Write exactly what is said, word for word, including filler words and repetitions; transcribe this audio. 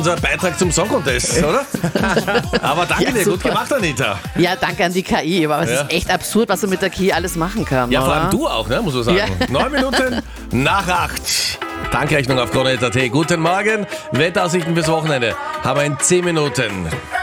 unser Beitrag zum Song Contest, oder? Aber danke Ja, dir, gut super. gemacht, Anita. Ja, danke an die K I. Aber es Ja. ist echt absurd, was man mit der K I alles machen kann. Ja, vor oder? allem du auch, ne, muss man sagen. Ja. Neun Minuten nach acht. Tankrechnung auf Krone Punkt at. Guten Morgen. Wetteraussichten fürs Wochenende haben wir in zehn Minuten.